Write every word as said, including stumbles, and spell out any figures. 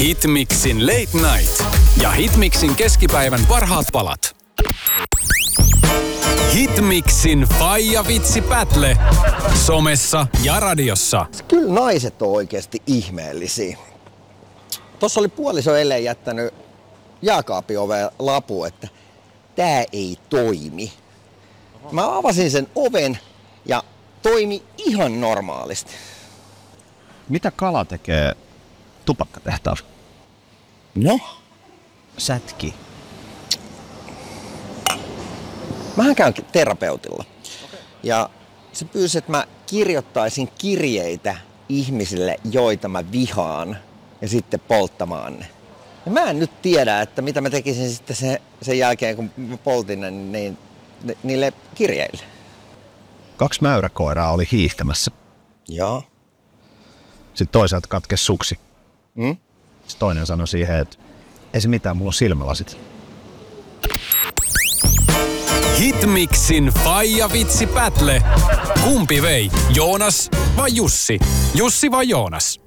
Hitmixin Late Night ja Hitmixin keskipäivän parhaat palat. Hitmixin Faija Vitsi Battle somessa ja radiossa. Kyllä naiset on oikeasti ihmeellisiä. Tuossa oli puoliso eilen jättänyt jääkaapin oveen lapu, että tää ei toimi. Mä avasin sen oven ja toimi ihan normaalisti. Mitä kala tekee tupakkatehtaalla? No? Sätki. Mähän käyn terapeutilla. Okay. Ja se pyysi, että mä kirjoittaisin kirjeitä ihmisille, joita mä vihaan, ja sitten polttamaan ne. Ja mä en nyt tiedä, että mitä mä tekisin sitten sen, sen jälkeen, kun mä poltin ne, niin, niille kirjeille. Kaksi mäyräkoiraa oli hiihtämässä. Joo. Sitten toisaalta katkesi suksi. Mm? Sitten toinen sanoi siihen, että ei se mitään, mulla on silmälasit. Hitmixin Faija Vitsi Battle. Kumpi vei? Joonas vai Jussi? Jussi vai Joonas?